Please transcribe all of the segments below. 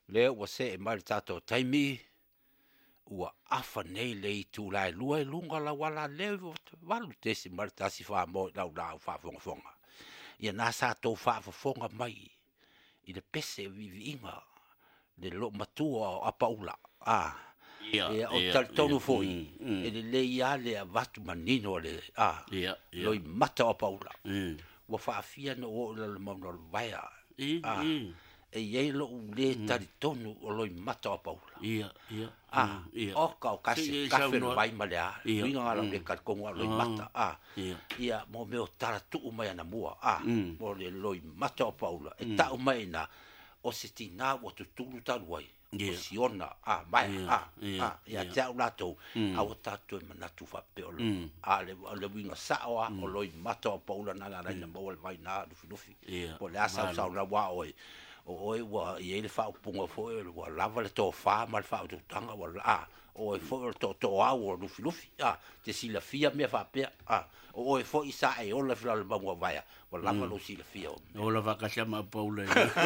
le ua se e mai tato taimi ua afa nei le i tu lai lua e lunga la wala le walu tesi mai tasi fa mo lau lau fa fonga fonga ia na sa to fa fonga mai i le pese vivi inga le lo matua a paula ia o tal tonu foi e le ia le vatu manino le lo i mata a paula wa fa fia no o le mo no vai e ye lo le tari tonu o lo i mata a paula o ka kasi ka fe vai malea winga ala le ka konga lo i mata ia mo me o tara tu mai na mua mo le lo i mata a paula e ta o mai na o se tina o tu tulu taruai o siona mai ia tau lato a o tatu e manatu fa peolo le winga saoa o lo i mata a paula na la na mo vai na lufi po le asa sa na wa o wa ye le fa punga fo wa lava le to fa mal fa tu tanga wa o fo to a o lufi te si la fia me fa pe o fo isa e o la fla le ba vai wa lava lo si la fia o la va ka chama paula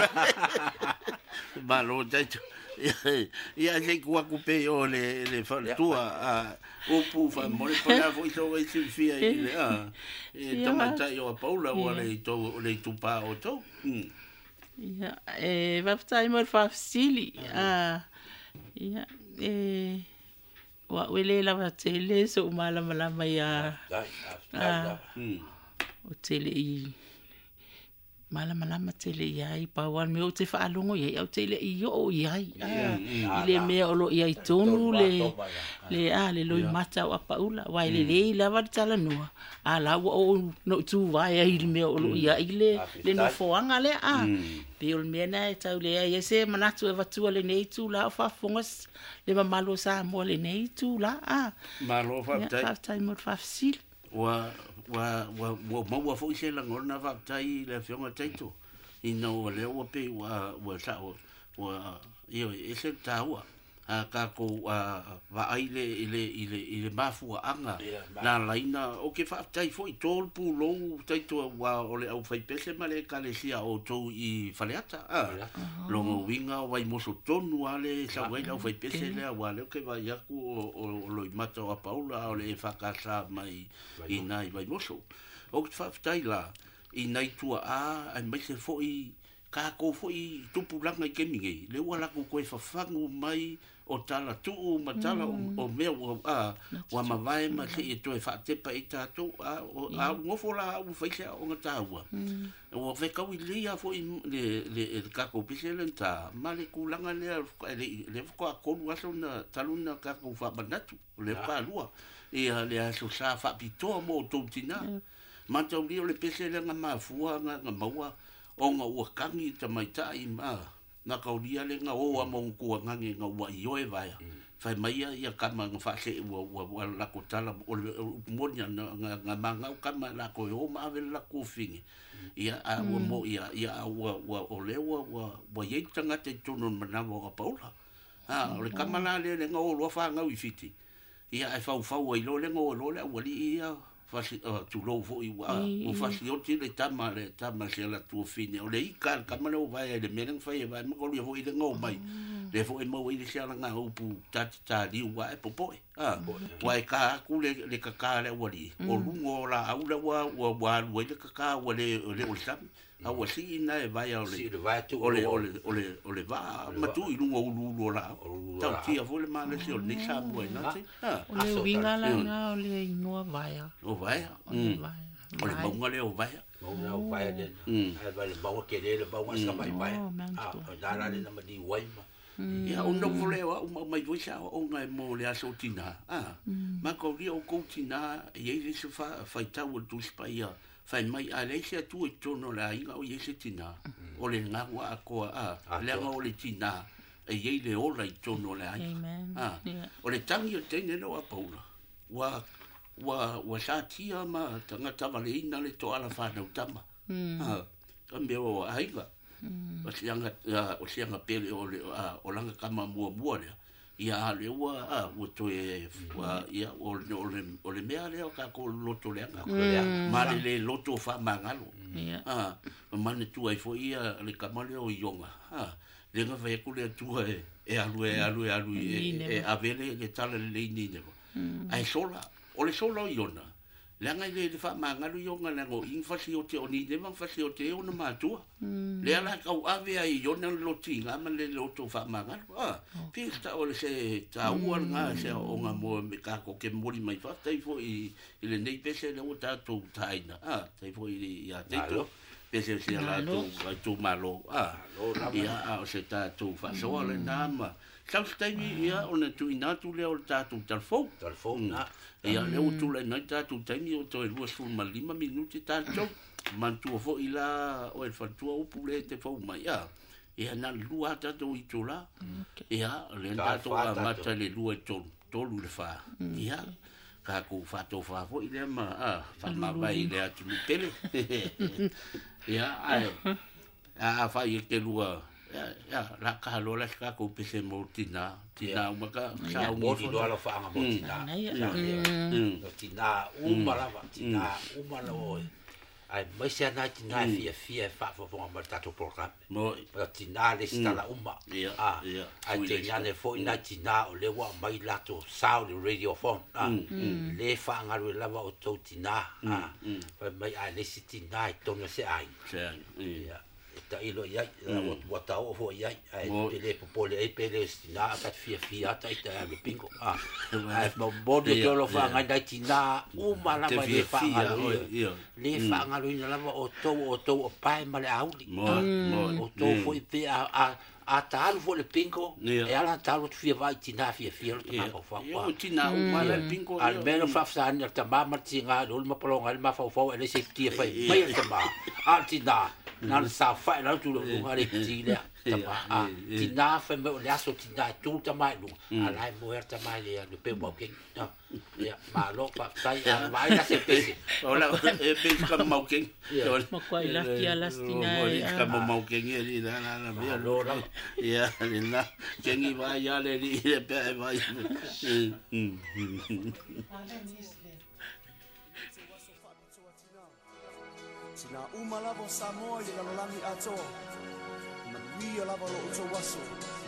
ba lo teto ia se ku akupe o le fa tua o pu fa mo le pa vo to e si fia e tamata yo paula o le tu pa o to Ja, wat zei maar van Sili. Ja, wat wil je laten tellen? Zo malama ya. O tele I. Malama tele ya. I pawan me o te fa alongo ya. O tele I yo ya. Ile me o lo ya itonu le loi mata o paula. Wa le lava tala no. La o no tu va ya ile me o lo ya ile le no foanga le pe o mena e tau le ia se manatu e vatua le nei tu la fa fongas le malo sa mo le nei tu la malo fa tai mo fa sil wa mo fo se la ngona va tai le fonga taito ino le o pe wa sa wa io e se taua ka ko va aile ile mafu anga na laina o ke fa tai foi tol pu lo tai to wa o le au fai pese male ka le sia o to I faleata lo winga wa mo so tonu ale sa wa au fai pese le wa le ke va ya ku o lo mata a paula o le fa ka sa mai ina I vai mo so o ke fa tai la ina tu ai mai se foi ka ko foi tupu langa I ke mingi le wala ko ko fa fangu mai o tala tu matala o me wa mavai ma se e to e fa te pa ita to o ngofo la u fa se o ngata wa o ve ka wi lia fo le ka ko piselen ta male ku langa le ko ko wa so na taluna ka ko fa banatu le pa lua e le so sa fa pito mo to tina ma to li le piselen ma fuanga nga maua o nga o kangi ta mai tai ma na kaulia le nga o mo ku ngangi nga wa yo e vai fai mai ia kama nga fa se wa la kotala o monia nga manga kama la ko o ma ve la ko fingi ia o mo ia o le wa ye tanga te tunu na mo paula o le kama la le nga o lo fa nga wi fiti ia ai fa wa lo le nga o lo le wa li ia fasi tu lo fo I wa o fasi o ti le tama se la tu fine o le I ka kamana o vai le menang fai vai mo ko le fo I le ngo mai le fo I mo I le sia nga o pu ta di wa e popo wa ka ku le ka le wa li o lungo la au le wa le ka wa le o sam a wa si na e vai o le va ma tu I lungo lu la ta ti a fo le ma le si o ni sa mo na ti o le winga la nga o le no vai o vai o le bonga le o vai o vai de ai vai le bonga ke le bonga sa mai vai o dara le na di wai ia o no vole o mai voi sa o ngai mo le aso tina ma ko ri o ko tina e le se fa ta o tu spaia fai mai a le se tu e tono la inga o ye se tina o le nga wa ko le nga o le tina e ye le o la tono la o le tangi o tene no a paula wa sa tia ma tanga tava le ina le to ala fa no tama ka me o aiga o sianga pele o langa kama mua le ia le ua to e ia o le mea le ka ko loto le ka ma le loto fa mangalo mane tu ai fo ia le kamale o ionga le nga vai ku le tu e alu e avele le tala le ni ne ai sola o le sola iona le nga le fa mangalo ionga le ngo in fasi o te oni le mang fasi o te ona matua le ala ka ave ai iona lotinga ma le loto fa mangalo pista o le se ta ua nga se o nga mo me ka ko ke mori mai fa tai fo i le nei pese le o ta tu taina tai fo i ya te to pese se la tu malo ia o se ta tu fa so le nama sa stai ia ona tu ina tu le o ta tu telefon na ia le o tu le na ta tu tai o to e 2 minuti ta to man tu fo ila o el fatua o pule te fo mai ia na lua ta to i tu la ia le ta to a mata le lua to lu le fa ia ka ku fa to fa fo ile ma fa ma vai le atu pele ia ai fa i te lua ya la ka lo la ka ko pese mo tina uma ka sa mo di do la fa mo tina tina uma la tina uma lo ai mai se na tina fia fa fo ma ta to program mo tina le sta la uma ai te ne fo ina tina o le wa mai la to sound radio phone le fa nga le la wa o to tina mai ai le tina to no se ai ta ilo ia o tau fo ia ele popole e pele stina ka fia ta ita le pingo ai mo bode to lo fa nga tina uma la ma le fa nga le fa nga lo ina la o to pai ma le auli o to fo pe a tal fo le pingo e ala tal fia vai tina fia lo ta fa tina uma le pingo al meno fa sa ni ta ma tinga lo ma polonga ma fa ele se tia fa mai ta ma al tina na sa fa na tu lo ngare ti le ta ti na fa me le aso ti na tu ta mai lu ala mo ta mai le pe mo ke ya ma lo pa sai mai na se pe ola e pe ka mo ke mo kwai la ti ala stina ka mo ke ni la via lo ya le na ke ni va ya le pe va Sina uma lavo Samoa i lalolangi ato. Manuia lavo lo uto waso.